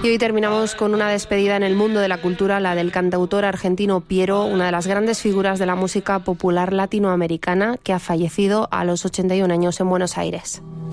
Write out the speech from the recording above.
Y hoy terminamos con una despedida en el mundo de la cultura, la del cantautor argentino Piero, una de las grandes figuras de la música popular latinoamericana, que ha fallecido a los 81 años en Buenos Aires.